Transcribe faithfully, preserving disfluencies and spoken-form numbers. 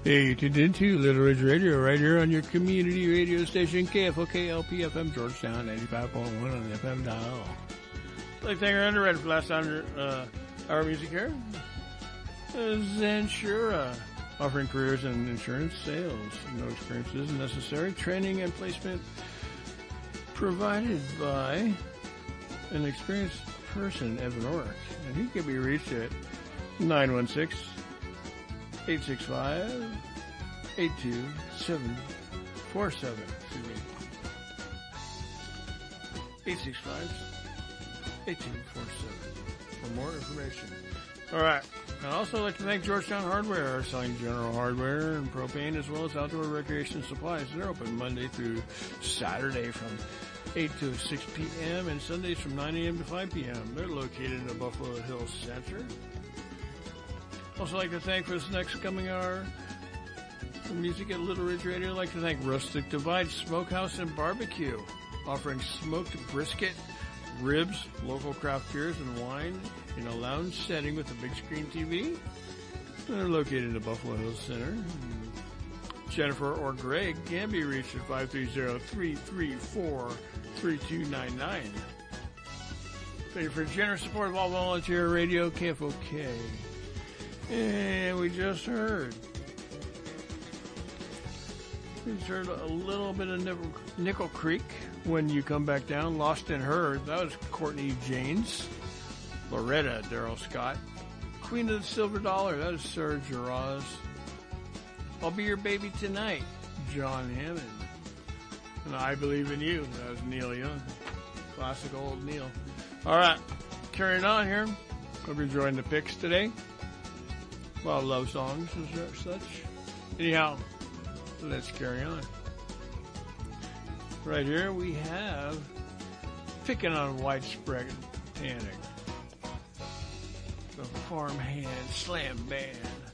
Hey, you tuned into Little Ridge Radio right here on your community radio station, K F O K L P F M Georgetown, ninety-five point one on the F M dial. I'd like to thank our underwriter for last hour, uh, hour music here. Zenshura, offering careers in insurance sales. No experience isn't necessary. Training and placement provided by an experienced person, Evan Orrick. And he can be reached at nine one six, eight six five, eight two seven four seven. Excuse me. eight six five, eight two four seven for more information. All right. I'd also like to thank Georgetown Hardware, selling general hardware and propane as well as outdoor recreation supplies. They're open Monday through Saturday from eight to six p.m. and Sundays from nine a.m. to five p.m. They're located in the Buffalo Hills Center. Also like to thank for this next coming hour the music at Little Ridge Radio. I'd like to thank Rustic Divide Smokehouse and Barbecue, offering smoked brisket, ribs, local craft beers, and wine in a lounge setting with a big screen T V. They're located in the Buffalo Hills Center. Jennifer or Greg can be reached at five three zero, three three four, three two nine nine. Thank you for generous support of all volunteer radio, K F O K. And we just heard. We just heard a little bit of Nickel, Nickel Creek, When You Come Back Down, Lost in Her. That was Courtney Janes. Loretta, Daryl Scott. Queen of the Silver Dollar, that is Sarah Jaraz. I'll Be Your Baby Tonight, John Hammond. And I Believe in You, that was Neil Young. Classic old Neil. All right, carrying on here. Hope you're enjoying the picks today. A lot of love songs and such. Anyhow, let's carry on. Right here we have Picking on Widespread Panic. The Farmhand Slam Band.